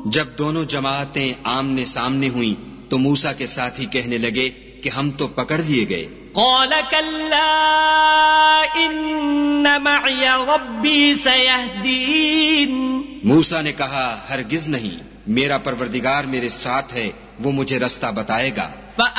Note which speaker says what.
Speaker 1: जब दोनों जमातें आमने सामने हुई तो मूसा के साथी कहने लगे कि हम तो पकड़ लिए गए।
Speaker 2: क़ाल कल्ला इन्न मअय रब्बी सयहदीन।
Speaker 1: मूसा ने कहा, हरगिज नहीं, मेरा परवरदिगार मेरे साथ है, वो मुझे रास्ता बताएगा।